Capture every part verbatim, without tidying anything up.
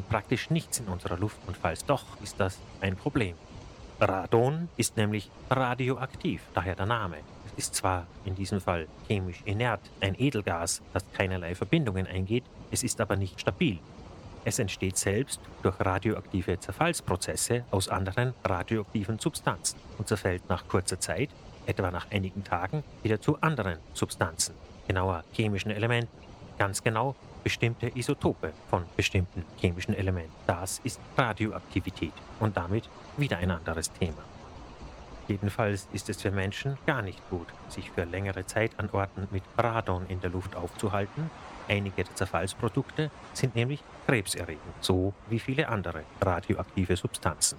praktisch nichts in unserer Luft und falls doch, ist das ein Problem. Radon ist nämlich radioaktiv, daher der Name. Es ist zwar in diesem Fall chemisch inert, ein Edelgas, das keinerlei Verbindungen eingeht, es ist aber nicht stabil. Es entsteht selbst durch radioaktive Zerfallsprozesse aus anderen radioaktiven Substanzen und zerfällt nach kurzer Zeit, etwa nach einigen Tagen, wieder zu anderen Substanzen, genauer chemischen Elementen. Ganz genau bestimmte Isotope von bestimmten chemischen Elementen. Das ist Radioaktivität und damit wieder ein anderes Thema. Jedenfalls ist es für Menschen gar nicht gut, sich für längere Zeit an Orten mit Radon in der Luft aufzuhalten. Einige der Zerfallsprodukte sind nämlich krebserregend, so wie viele andere radioaktive Substanzen.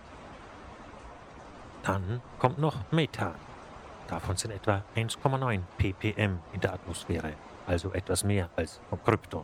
Dann kommt noch Methan. Davon sind etwa eins Komma neun ppm in der Atmosphäre, also etwas mehr als vom Krypton.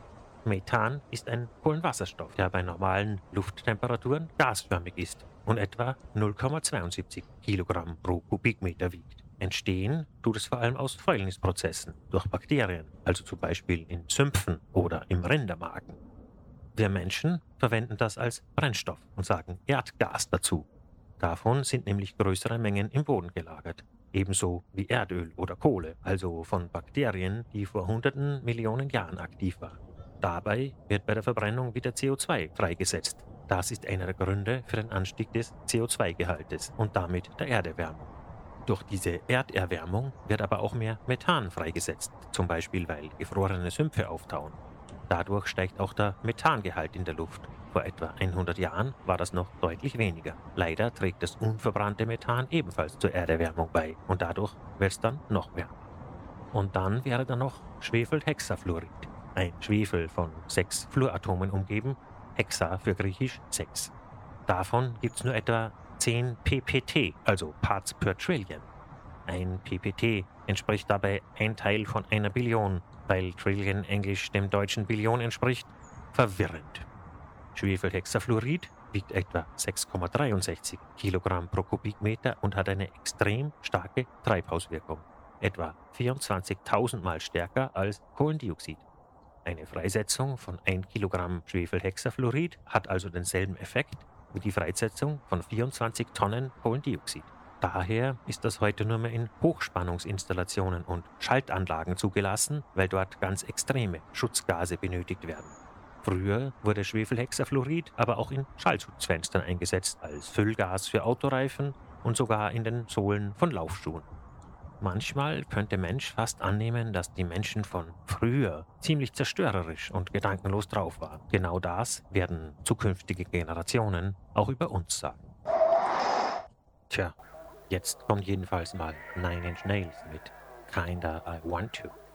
Methan ist ein Kohlenwasserstoff, der bei normalen Lufttemperaturen gasförmig ist und etwa null Komma zweiundsiebzig Kilogramm pro Kubikmeter wiegt. Entstehen tut es vor allem aus Fäulnisprozessen durch Bakterien, also zum Beispiel in Sümpfen oder im Rindermagen. Wir Menschen verwenden das als Brennstoff und sagen Erdgas dazu. Davon sind nämlich größere Mengen im Boden gelagert, ebenso wie Erdöl oder Kohle, also von Bakterien, die vor hunderten Millionen Jahren aktiv waren. Dabei wird bei der Verbrennung wieder C O zwei freigesetzt. Das ist einer der Gründe für den Anstieg des C O zwei Gehaltes und damit der Erderwärmung. Durch diese Erderwärmung wird aber auch mehr Methan freigesetzt, zum Beispiel weil gefrorene Sümpfe auftauen. Dadurch steigt auch der Methangehalt in der Luft. Vor etwa hundert Jahren war das noch deutlich weniger. Leider trägt das unverbrannte Methan ebenfalls zur Erderwärmung bei und dadurch wird es dann noch wärmer. Und dann wäre da noch Schwefelhexafluorid. Ein Schwefel von sechs Fluoratomen umgeben, Hexa für griechisch sechs. Davon gibt es nur etwa zehn ppt, also Parts per Trillion. Ein ppt entspricht dabei ein Teil von einer Billion, weil Trillion englisch dem deutschen Billion entspricht. Verwirrend. Schwefelhexafluorid wiegt etwa sechs Komma dreiundsechzig Kilogramm pro Kubikmeter und hat eine extrem starke Treibhauswirkung, etwa vierundzwanzigtausend Mal stärker als Kohlendioxid. Eine Freisetzung von ein Kilogramm Schwefelhexafluorid hat also denselben Effekt wie die Freisetzung von vierundzwanzig Tonnen Kohlendioxid. Daher ist das heute nur mehr in Hochspannungsinstallationen und Schaltanlagen zugelassen, weil dort ganz extreme Schutzgase benötigt werden. Früher wurde Schwefelhexafluorid aber auch in Schallschutzfenstern eingesetzt, als Füllgas für Autoreifen und sogar in den Sohlen von Laufschuhen. Manchmal könnte Mensch fast annehmen, dass die Menschen von früher ziemlich zerstörerisch und gedankenlos drauf waren. Genau das werden zukünftige Generationen auch über uns sagen. Tja, jetzt kommt jedenfalls mal Nine Inch Nails mit Kinda I Want To.